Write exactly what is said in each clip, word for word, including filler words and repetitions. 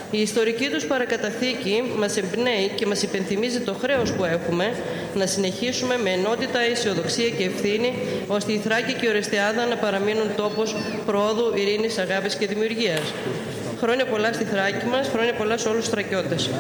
Η ιστορική τους παρακαταθήκη μας εμπνέει και μας υπενθυμίζει το χρέος που έχουμε να συνεχίσουμε με ενότητα, αισιοδοξία και ευθύνη, ώστε η Θράκη και η Ορεστιάδα να παραμείνουν τόπος προόδου, ειρήνης, αγάπης και δημιουργίας. Χρόνια πολλά στη Θράκη μας, χρόνια πολλά σε όλους τους Θρακιώτες.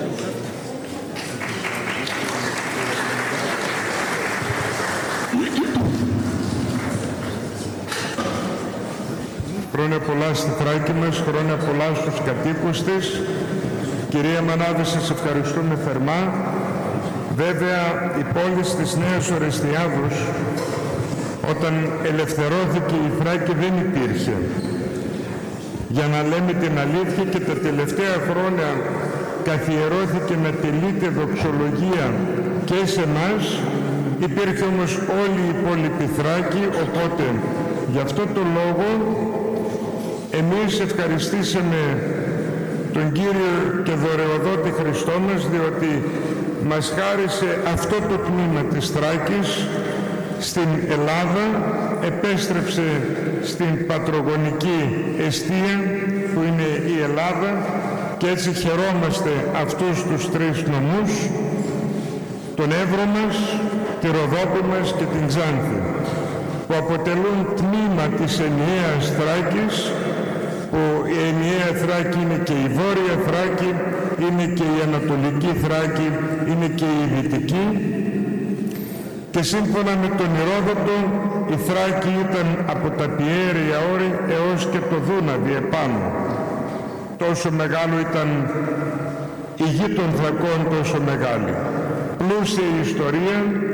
Χρόνια πολλά στη Θράκη μας, χρόνια πολλά στους κατοίκους της. Κυρία Μανάβη, σας ευχαριστούμε θερμά. Βέβαια, η πόλη της Νέας Ορεστιάδος, όταν ελευθερώθηκε η Θράκη, δεν υπήρχε. Για να λέμε την αλήθεια, και τα τελευταία χρόνια καθιερώθηκε να τελείται δοξολογία και σε εμάς. Υπήρχε όμως όλη η υπόλοιπη Θράκη, οπότε γι' αυτό το λόγο εμείς ευχαριστήσαμε τον Κύριο και δωρεοδότη Χριστό μας, διότι μας χάρισε αυτό το τμήμα της Θράκης στην Ελλάδα, επέστρεψε στην πατρογονική εστία που είναι η Ελλάδα, και έτσι χαιρόμαστε αυτούς τους τρεις νομούς, τον Εύρο μας, τη Ροδόπη μας και την Ξάνθη, που αποτελούν τμήμα της ενιαίας Θράκης, που η ενιαία Θράκη είναι και η Βόρεια Θράκη, είναι και η Ανατολική Θράκη, είναι και η Δυτική, και σύμφωνα με τον Ηρόδοτο η Θράκη ήταν από τα Πιέρια όρη έως και το Δούναβι επάνω. Τόσο μεγάλο ήταν η γη των Θρακών, τόσο μεγάλη. Πλούσια η ιστορία,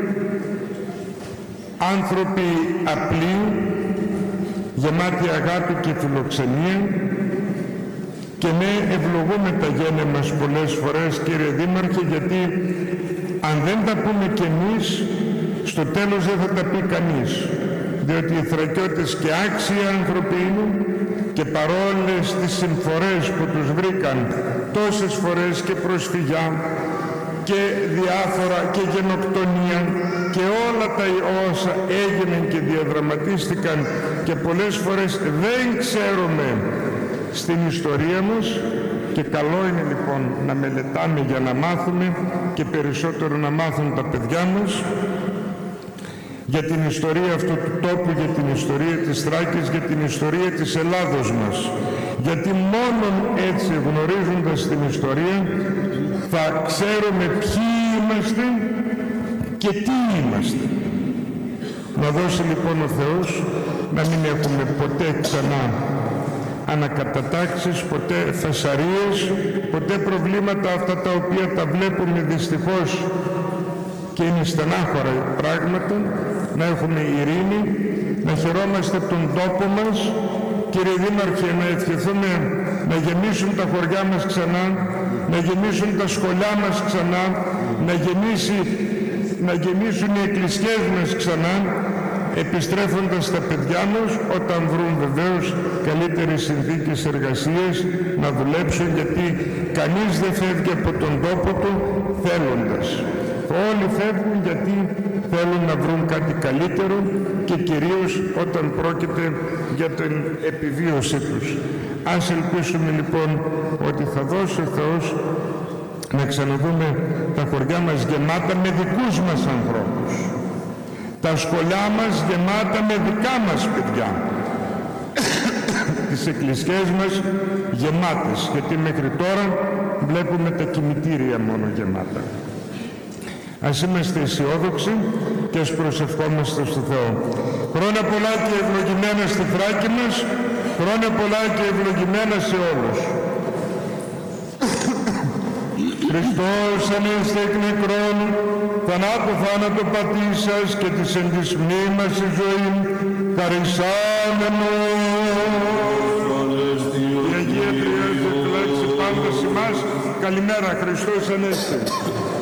άνθρωποι απλοί, γεμάτη αγάπη και φιλοξενία, και ναι, ευλογούμε τα γένια μας πολλές φορές, κύριε Δήμαρχε, γιατί αν δεν τα πούμε κι εμείς, στο τέλος δεν θα τα πει κανείς, διότι οι Θρακιώτες και άξιοι άνθρωποι είναι, και παρόλες τις συμφορές που τους βρήκαν τόσες φορές και προσφυγιά και διάφορα και γενοκτονία και όλα τα όσα έγιναν και διαδραματίστηκαν και πολλές φορές δεν ξέρουμε στην ιστορία μας, και καλό είναι λοιπόν να μελετάμε για να μάθουμε, και περισσότερο να μάθουν τα παιδιά μας για την ιστορία αυτού του τόπου, για την ιστορία της Θράκης, για την ιστορία της Ελλάδος μας. Γιατί μόνο έτσι, γνωρίζοντας την ιστορία, θα ξέρουμε ποιοι είμαστε και τι είμαστε. Να δώσει λοιπόν ο Θεός να μην έχουμε ποτέ ξανά ανακατατάξεις, ποτέ φασαρίες, ποτέ προβλήματα αυτά τα οποία τα βλέπουμε δυστυχώς και είναι στενάχωρα πράγματα, να έχουμε ειρήνη, να χαιρόμαστε τον τόπο μας. Κύριε Δήμαρχε, να ευχηθούμε να γεμίσουν τα χωριά μας ξανά, να γεμίσουν τα σχολιά μας ξανά, να, γεμίσει, να γεμίσουν οι εκκλησιές μας ξανά, επιστρέφοντας τα παιδιά μας, όταν βρουν βεβαίως καλύτερες συνθήκες εργασίας να δουλέψουν, γιατί κανείς δεν φεύγει από τον τόπο του θέλοντας. Όλοι φεύγουν γιατί θέλουν να βρουν κάτι καλύτερο, και κυρίως όταν πρόκειται για την επιβίωσή τους. Ας ελπίσουμε λοιπόν ότι θα δώσει ο Θεός να ξαναδούμε τα χωριά μας γεμάτα με δικούς μας ανθρώπους, τα σχολιά μας γεμάτα με δικά μας παιδιά, τις εκκλησιές μας γεμάτες, γιατί μέχρι τώρα βλέπουμε τα κημητήρια μόνο γεμάτα. Ας είμαστε αισιόδοξοι και ας προσευχόμαστε στο Θεό. Χρόνια πολλά και ευλογημένα στη Θράκη μας, χρόνια πολλά και ευλογημένα σε όλους. Χριστός ανέστη εκ νεκρών, θανάτου θάνατο πατήσας και της εν της μνήμας η ζωή, χαρισάμενος. Η Αγία Τριάδα φυλάξει πάντα σε εμάς. Καλημέρα, Χριστός ανέστη.